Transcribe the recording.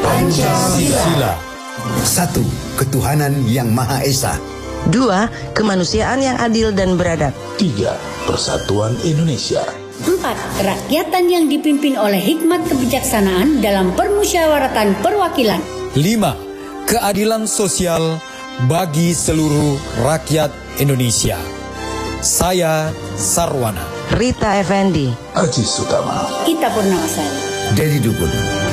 Pancasila. 1. Ketuhanan yang Maha Esa. 2. Kemanusiaan yang adil dan beradab. 3. Persatuan Indonesia. 4. Kerakyatan yang dipimpin oleh hikmat kebijaksanaan dalam permusyawaratan perwakilan. 5. Keadilan sosial bagi seluruh rakyat Indonesia. Saya Sarwana. Rita Effendi. Aji Sutama. Ita Purnawasari. Dedi Dukun.